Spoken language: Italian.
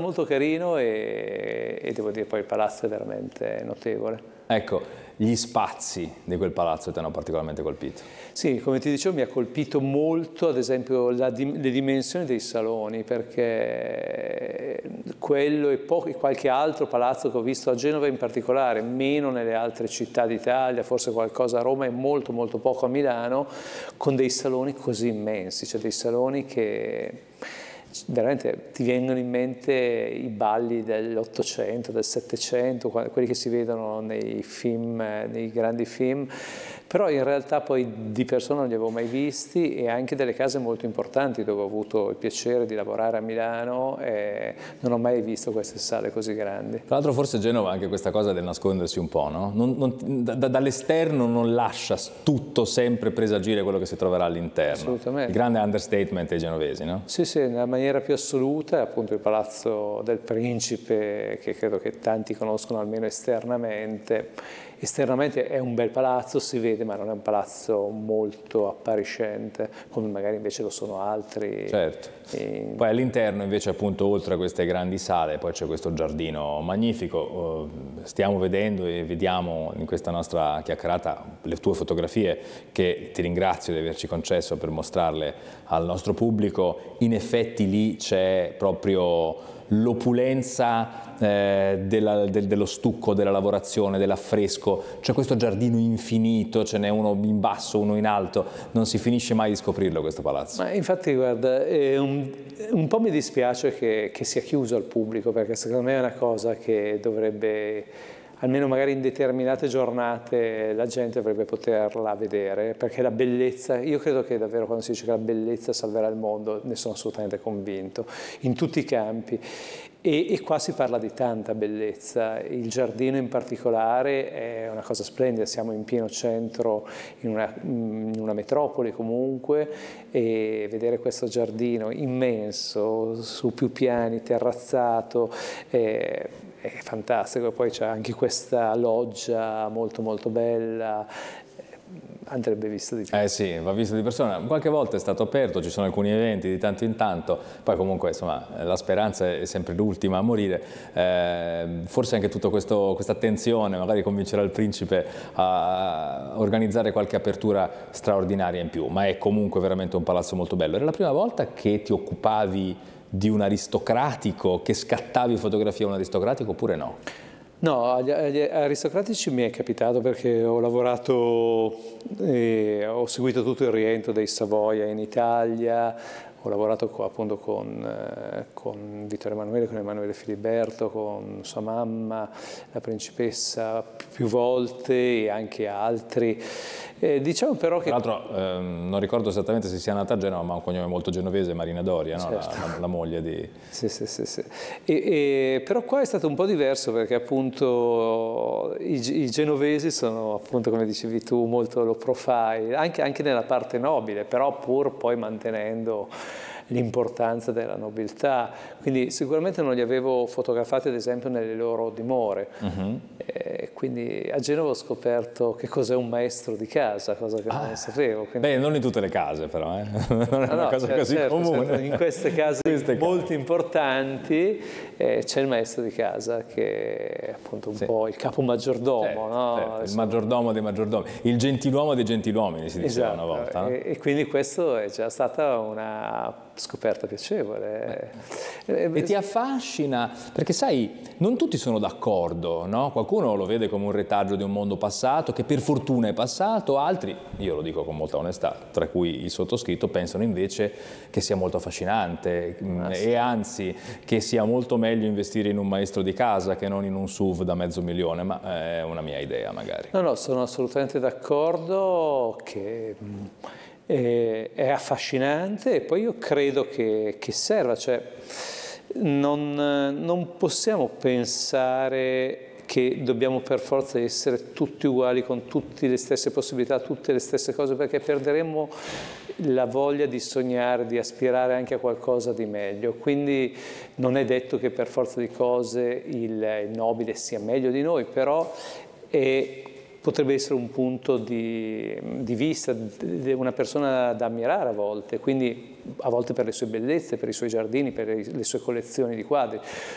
molto carino e devo dire poi il palazzo è veramente notevole. Ecco, gli spazi di quel palazzo ti hanno particolarmente colpito? Sì, come ti dicevo mi ha colpito molto ad esempio le dimensioni dei saloni, perché quello e qualche altro palazzo che ho visto a Genova in particolare, meno nelle altre città d'Italia, forse qualcosa a Roma e molto molto poco a Milano, con dei saloni così immensi, cioè dei saloni che veramente ti vengono in mente i balli dell'Ottocento, del Settecento, quelli che si vedono nei film, nei grandi film, però in realtà poi di persona non li avevo mai visti, e anche delle case molto importanti dove ho avuto il piacere di lavorare a Milano e non ho mai visto queste sale così grandi. Tra l'altro forse Genova ha anche questa cosa del nascondersi un po', no? Dall'esterno non lascia tutto sempre presagire quello che si troverà all'interno. Assolutamente. Il grande understatement dei genovesi, no? Sì, sì, nella maniera più assoluta è appunto il Palazzo del Principe, che credo che tanti conoscono almeno esternamente. Esternamente è un bel palazzo, si vede, ma non è un palazzo molto appariscente, come magari invece lo sono altri. Certo. Poi all'interno invece appunto oltre a queste grandi sale poi c'è questo giardino magnifico, stiamo vedendo e vediamo in questa nostra chiacchierata le tue fotografie, che ti ringrazio di averci concesso per mostrarle al nostro pubblico. In effetti lì c'è proprio l'opulenza dello stucco, della lavorazione, dell'affresco, c'è questo giardino infinito, ce n'è uno in basso, uno in alto, non si finisce mai di scoprirlo questo palazzo. Ma infatti guarda, un po' mi dispiace che sia chiuso al pubblico, perché secondo me è una cosa che dovrebbe, almeno magari in determinate giornate, la gente dovrebbe poterla vedere, perché la bellezza, io credo che davvero quando si dice che la bellezza salverà il mondo, ne sono assolutamente convinto, in tutti i campi. E qua si parla di tanta bellezza, il giardino in particolare è una cosa splendida, siamo in pieno centro, in una metropoli comunque, e vedere questo giardino immenso, su più piani, terrazzato, è fantastico. Poi c'è anche questa loggia molto molto bella, andrebbe visto di più. Sì, va visto di persona. Qualche volta è stato aperto, ci sono alcuni eventi di tanto in tanto, poi comunque insomma la speranza è sempre l'ultima a morire. Forse anche tutta questa attenzione magari convincerà il Principe a organizzare qualche apertura straordinaria in più, ma è comunque veramente un palazzo molto bello. Era la prima volta che ti occupavi di un aristocratico, che scattavi fotografia a un aristocratico, oppure no? No, agli aristocratici mi è capitato perché ho lavorato, ho seguito tutto il rientro dei Savoia in Italia, ho lavorato appunto con Vittorio Emanuele, con Emanuele Filiberto, con sua mamma, la principessa, più volte, e anche altri. Diciamo però che... Tra l'altro non ricordo esattamente se sia nata a Genova, ma ha un cognome molto genovese, Marina Doria, no? Certo. La moglie di... Sì, sì, sì, sì. Però qua è stato un po' diverso, perché appunto i genovesi sono, appunto come dicevi tu, molto low profile, anche nella parte nobile, però pur poi mantenendo l'importanza della nobiltà, quindi sicuramente non li avevo fotografati ad esempio nelle loro dimore. Quindi a Genova ho scoperto che cos'è un maestro di casa, cosa che non sapevo. Quindi... Beh, non in tutte le case però, non è una cosa così comune. Certo. In queste case molto importanti c'è il maestro di casa, che è appunto un po' il capo maggiordomo. Certo, no? certo. Il maggiordomo dei maggiordomi, il gentiluomo dei gentiluomini si diceva una volta. No? E quindi questo è già stata una scoperta piacevole. E ti affascina, perché sai, non tutti sono d'accordo, no? Qualcuno lo vede come un retaggio di un mondo passato, che per fortuna è passato, altri, io lo dico con molta onestà, tra cui il sottoscritto, pensano invece che sia molto affascinante e anzi che sia molto meglio investire in un maestro di casa che non in un SUV da $500.000, ma è una mia idea magari. No, sono assolutamente d'accordo che... è affascinante, e poi io credo che serva, cioè non possiamo pensare che dobbiamo per forza essere tutti uguali, con tutte le stesse possibilità, tutte le stesse cose, perché perderemo la voglia di sognare, di aspirare anche a qualcosa di meglio. Quindi non è detto che per forza di cose il nobile sia meglio di noi, però potrebbe essere un punto di vista, una persona da ammirare a volte, quindi a volte per le sue bellezze, per i suoi giardini, per le sue collezioni di quadri.